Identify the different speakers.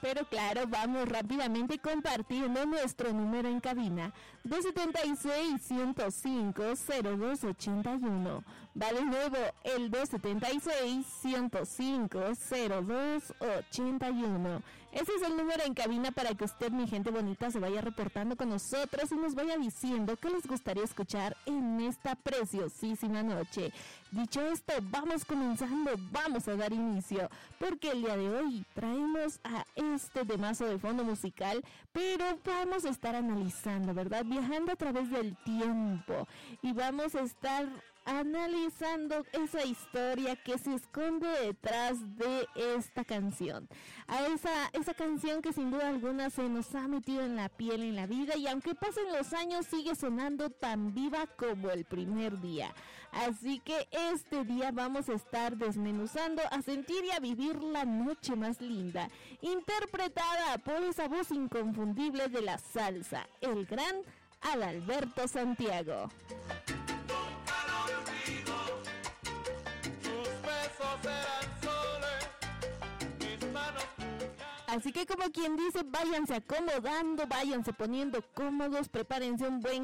Speaker 1: Pero claro, vamos rápidamente compartiendo nuestro número en cabina, 276-105-0281. Vale nuevo, el 276-105-0281. Ese es el número en cabina para que usted, mi gente bonita, se vaya reportando con nosotros y nos vaya diciendo qué les gustaría escuchar en esta preciosísima noche. Dicho esto, vamos comenzando, vamos a dar inicio, porque el día de hoy traemos a este temazo de fondo musical, pero vamos a estar analizando, ¿verdad? Viajando a través del tiempo y vamos a estar analizando esa historia que se esconde detrás de esta canción. A esa canción que sin duda alguna se nos ha metido en la piel, en la vida, y aunque pasen los años sigue sonando tan viva como el primer día. Así que este día vamos a estar desmenuzando, a sentir y a vivir la noche más linda, interpretada por esa voz inconfundible de la salsa, el gran Adalberto Santiago. Así que como quien dice, váyanse acomodando, váyanse poniendo cómodos, prepárense un buen